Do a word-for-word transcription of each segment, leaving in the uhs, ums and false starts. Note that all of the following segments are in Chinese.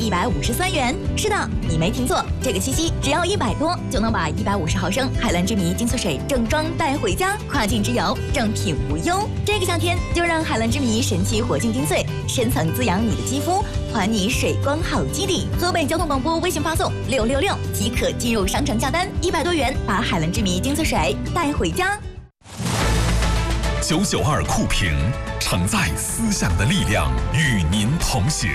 一百五十三元。是的，你没听错，这个七夕只要一百多就能把一百五十毫升海蓝之谜精粹水正装带回家，跨境之游正品无忧。这个夏天就让海蓝之谜神奇活性精粹深层滋养你的肌肤，还你水光好基底。河北交通广播微信发送六六六即可进入商城下单，一百多元把海蓝之谜精粹水带回家。 九九二酷评，承载思想的力量，与您同行。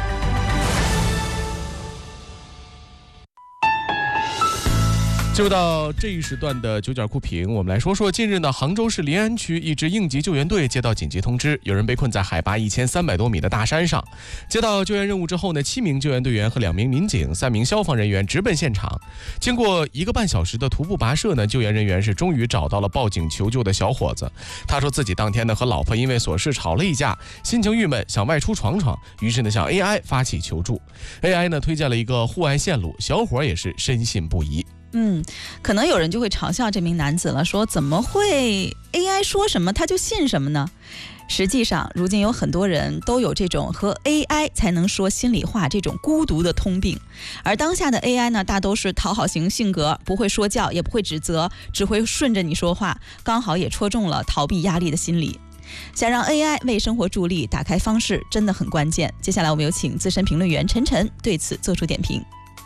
进入到这一时段的九九二酷评，我们来说说近日呢，杭州市临安区一支应急救援队接到紧急通知，有人被困在海拔一千三百多米的大山上。接到救援任务之后呢，七名救援队员和两名民警、三名消防人员直奔现场。经过一个半小时的徒步跋涉呢，救援人员是终于找到了报警求救的小伙子。他说自己当天呢和老婆因为琐事吵了一架，心情郁闷，想外出闯闯，于是呢向 A I 发起求助。A I 呢推荐了一个户外线路，小伙也是深信不疑。 嗯，可能有人就会嘲笑这名男子了，说怎么会 A I 说什么他就信什么呢？实际上，如今有很多人都有这种和 A I 才能说心里话这种孤独的通病，而当下的 A I 呢，大都是讨好型性格，不会说教，也不会指责，只会顺着你说话，刚好也戳中了逃避压力的心理。想让 A I 为生活助力，打开方式真的很关键。接下来我们有请资深评论员陈晨对此做出点评。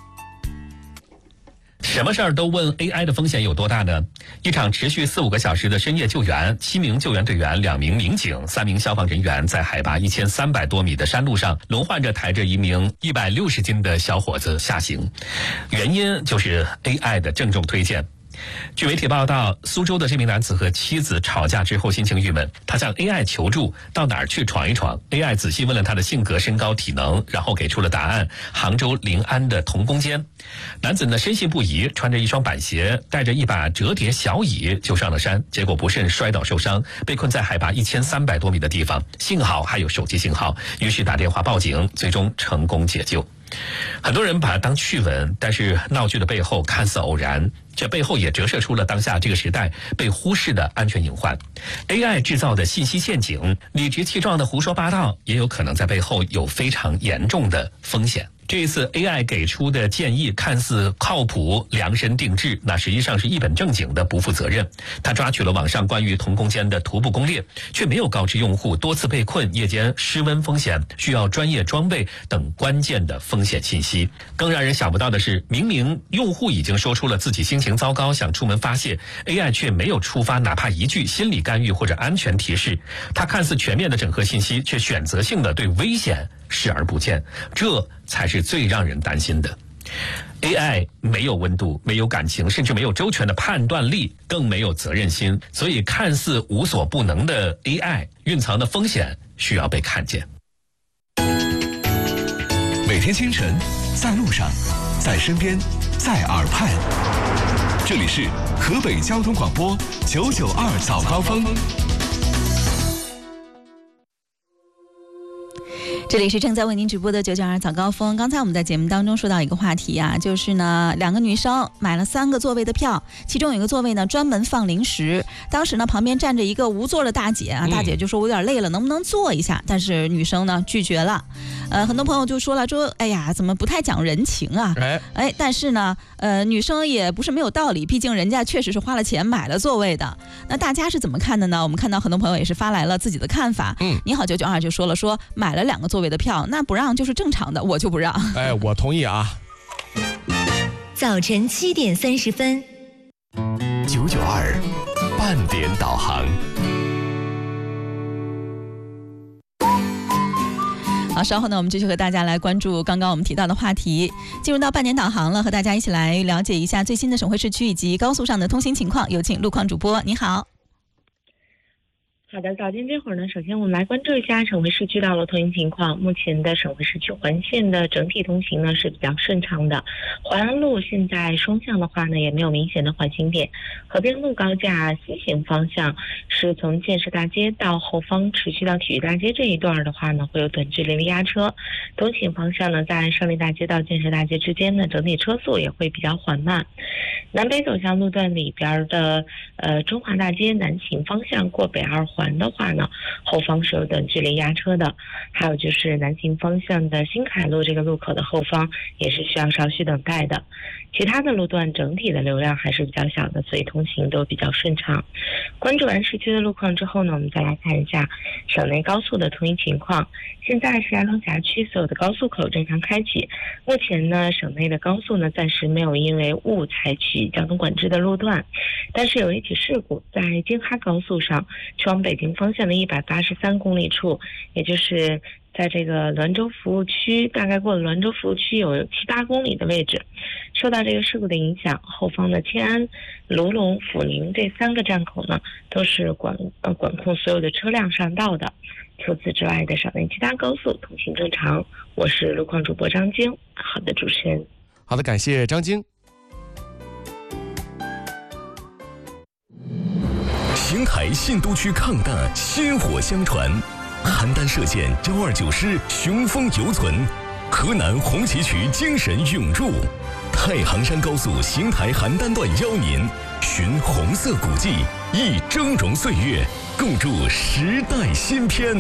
什么事儿都问 A I 的风险有多大呢？一场持续四五个小时的深夜救援，七名救援队员、两名民警、三名消防人员在海拔一千三百多米的山路上轮换着抬着一名一百六十斤的小伙子下行，原因就是 A I 的郑重推荐。据媒体报道，苏州的这名男子和妻子吵架之后心情郁闷，他向 A I 求助到哪儿去闯一闯。 A I 仔细问了他的性格、身高、体能，然后给出了答案：杭州临安的同工间。男子呢深信不疑，穿着一双板鞋，带着一把折叠小椅就上了山，结果不慎摔倒受伤，被困在海拔一千三百多米的地方，幸好还有手机信号，于是打电话报警，最终成功解救。很多人把它当趣闻，但是闹剧的背后看似偶然，这背后也折射出了当下这个时代被忽视的安全隐患。 A I 制造的信息陷阱，理直气壮的胡说八道，也有可能在背后有非常严重的风险。这一次 A I 给出的建议看似靠谱、量身定制，那实际上是一本正经的不负责任。他抓取了网上关于同工间的徒步攻略，却没有告知用户多次被困、夜间失温风险、需要专业装备等关键的风险信息。更让人想不到的是，明明用户已经说出了自己心情糟糕，想出门发泄， A I 却没有触发哪怕一句心理干预或者安全提示。他看似全面的整合信息，却选择性的对危险视而不见，这才是最让人担心的。 A I 没有温度，没有感情，甚至没有周全的判断力，更没有责任心，所以看似无所不能的 A I 蕴藏的风险需要被看见。 每天清晨，在路上，在身边，在耳畔，这里是河北交通广播九九二早高峰。 这里是正在为您直播的九九二早高峰。刚才我们在节目当中说到一个话题啊，就是呢，两个女生买了三个座位的票，其中有一个座位呢专门放零食。当时呢旁边站着一个无座的大姐啊，大姐就说我有点累了，能不能坐一下？但是女生呢拒绝了。呃，很多朋友就说了，说哎呀，怎么不太讲人情啊？哎哎，但是呢，呃，女生也不是没有道理，毕竟人家确实是花了钱买了座位的。那大家是怎么看的呢？我们看到很多朋友也是发来了自己的看法。嗯，你好九九二就说了，说买了两个座位的票，那不让就是正常的，我就不让。 哎，我同意啊。 早晨七点三十分， 九九二半点导航。 好，稍后呢，我们继续和大家来关注刚刚我们提到的话题，进入到半点导航了，和大家一起来了解一下最新的省会市区以及高速上的通行情况。有请路况主播，你好。 好的，早间这会儿呢，首先我们来关注一下省会市区道路通行情况。目前的省会市区环线的整体通行呢是比较顺畅的。淮安路现在双向的话呢，也没有明显的缓行点。河边路高架西行方向是从建设大街到后方持续到体育大街这一段的话呢，会有短距离的压车。东行方向呢，在胜利大街到建设大街之间呢，整体车速也会比较缓慢。南北走向路段里边的呃中华大街南行方向过北二环环的话呢，后方是有等距离压车的。还有就是南行方向的新凯路这个路口的后方也是需要稍需等待的。其他的路段整体的流量还是比较小的，所以通行都比较顺畅。关注完市区的路况之后呢，我们再来看一下省内高速的通行情况。现在是安龙峡区所有的高速口正常开启，目前呢省内的高速呢暂时没有因为误采取交通管制的路段，但是有一起事故在京哈高速上去往北京方向的一百八十三公里处，也就是在这个滦州服务区，大概过了滦州服务区有七八公里的位置，受到这个事故的影响，后方的迁安、卢龙、阜宁这三个站口呢都是管呃管控所有的车辆上道的。除此之外的省内其他高速通行正常。我是路况主播张晶。好的，主持人。 好的，感谢张晶。 邢台信都区抗大薪火相传，邯郸射箭幺二九师雄风犹存，河南红旗渠精神涌入。太行山高速邢台邯郸段邀您寻红色古迹，忆峥嵘岁月，共筑时代新篇。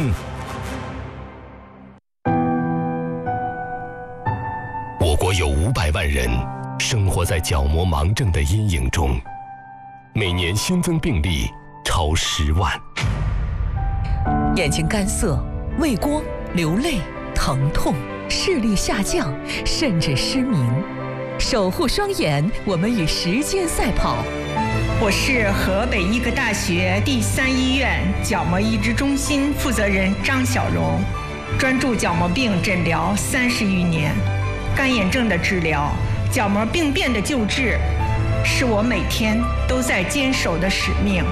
我国有五百万人生活在角膜盲症的阴影中，每年新增病例超十万。 眼睛干涩、畏光、流泪、疼痛、视力下降，甚至失明。守护双眼，我们与时间赛跑。 我是河北医科大学第三医院角膜移植中心负责人张小荣，专注角膜病诊疗三十余年，干眼症的治疗、角膜病变的救治，是我每天都在坚守的使命。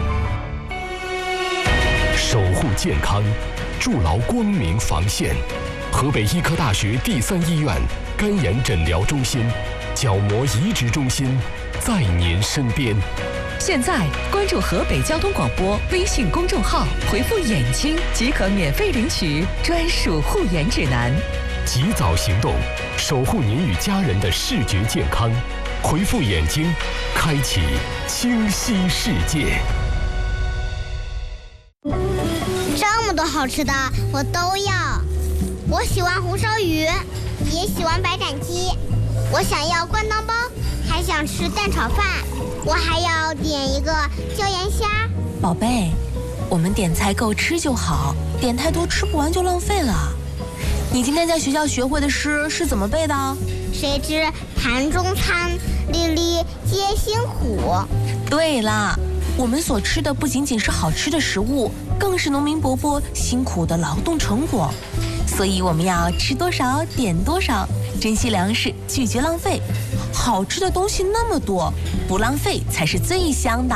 守护健康，筑牢光明防线。河北医科大学第三医院干眼诊疗中心、角膜移植中心在您身边。 现在关注河北交通广播微信公众号，回复眼睛即可免费领取专属护眼指南。 及早行动，守护您与家人的视觉健康。回复眼睛，开启清晰世界。 这么多好吃的我都要，我喜欢红烧鱼，也喜欢白斩鸡，我想要灌汤包，还想吃蛋炒饭，我还要点一个椒盐虾。 宝贝，我们点菜够吃就好，点太多吃不完就浪费了。你今天在学校学会的诗是怎么背的？ 谁知盘中餐，粒粒皆辛苦。 对啦，我们所吃的不仅仅是好吃的食物，更是农民伯伯辛苦的劳动成果。所以我们要吃多少点多少，珍惜粮食，拒绝浪费。好吃的东西那么多，不浪费才是最香的。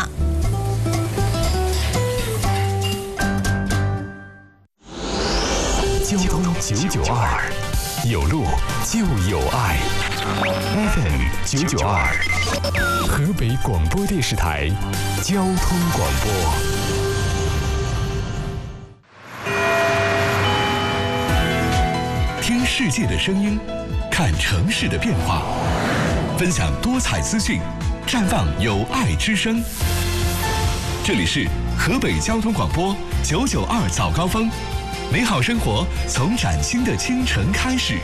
交通九九二，有路就有爱。F M 九九二，河北广播电视台交通广播。听世界的声音，看城市的变化，分享多彩资讯，绽放有爱之声。这里是河北交通广播九九二早高峰，美好生活从崭新的清晨开始。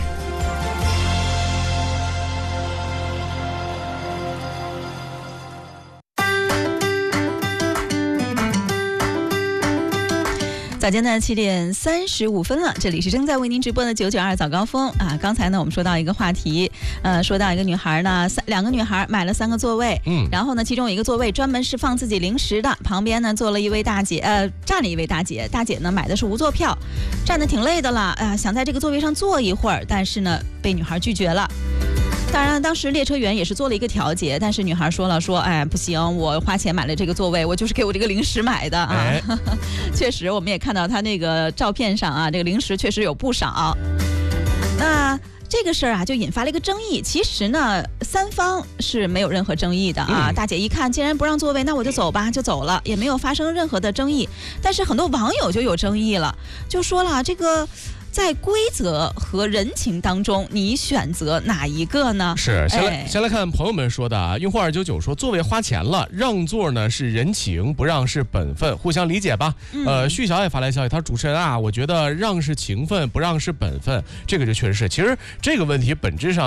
早间的七点三十五分了，这里是正在为您直播的九九二早高峰啊。刚才呢，我们说到一个话题，呃，说到一个女孩呢，三两个女孩买了三个座位，嗯，然后呢，其中有一个座位专门是放自己零食的，旁边呢坐了一位大姐，呃，站了一位大姐，大姐呢买的是无座票，站得挺累的了，啊、呃，想在这个座位上坐一会儿，但是呢，被女孩拒绝了。当然，当时列车员也是做了一个调节，但是女孩说了说，哎，不行，我花钱买了这个座位，我就是给我这个零食买的啊。哎、确实，我们也看到他那个照片上啊，这个零食确实有不少。那这个事儿啊，就引发了一个争议。其实呢，三方是没有任何争议的啊。嗯、大姐一看，既然不让座位，那我就走吧，就走了，也没有发生任何的争议。但是很多网友就有争议了，就说了这个。 在规则和人情当中，你选择哪一个呢？ 是，先来、 哎、 先来看朋友们说的啊。用户二九九说，座位花钱了，让座呢是人情，不让是本分，互相理解吧。嗯、呃，旭晓也发来消息，他说主持人啊，我觉得让是情分，不让是本分，这个就确实是。其实这个问题本质上。